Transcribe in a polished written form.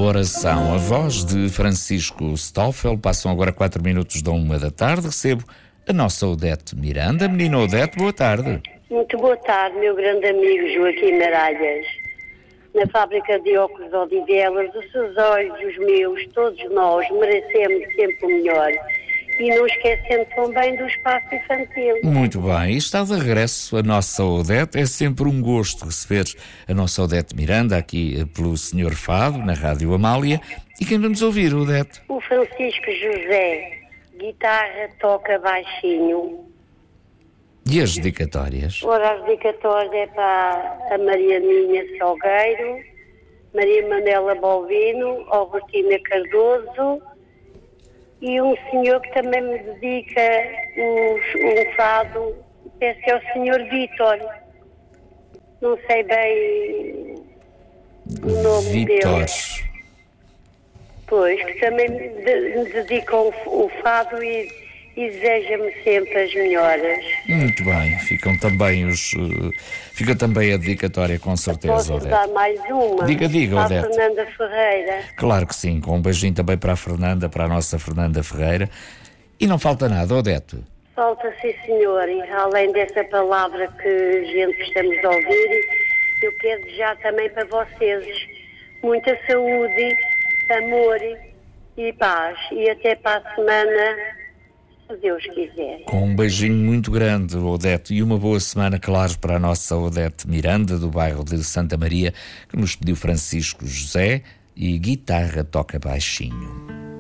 oração. A voz de Francisco Stoffel. Passam agora 4 minutos da 1 da tarde. Recebo a nossa Odete Miranda. Menina Odete, boa tarde. Muito boa tarde, meu grande amigo Joaquim Maralhas. Na fábrica de óculos Odivelas, os seus olhos, os meus, todos nós merecemos sempre o melhor. E não esquecendo também do espaço infantil. Muito bem, e está de regresso a nossa Odete. É sempre um gosto receber a nossa Odete Miranda aqui pelo Senhor Fado, na Rádio Amália. E quem vamos ouvir, Odete? O Francisco José, guitarra, toca baixinho. E as dedicatórias? Ora, as dedicatórias é para a Marianinha Salgueiro, Maria Manela Balbino, Albertina Cardoso, e um senhor que também me dedica um fado, penso que é o senhor Vítor. Não sei bem o nome Vítor. dele. Pois, que também me dedica o fado e deseja-me sempre as melhoras. Muito bem, fica também a dedicatória, com certeza, Posso Odete. dar mais uma? Diga, a Odete. Fernanda Ferreira. Claro que sim, com um beijinho também para a Fernanda, para a nossa Fernanda Ferreira. E não falta nada, Odete. Falta, sim, senhor. E além dessa palavra que a gente estamos a ouvir, eu quero desejar também para vocês muita saúde, amor e paz. E até para a semana, se Deus quiser. Com um beijinho muito grande, Odete, e uma boa semana, claro, para a nossa Odete Miranda, do bairro de Santa Maria, que nos pediu Francisco José, e guitarra toca baixinho.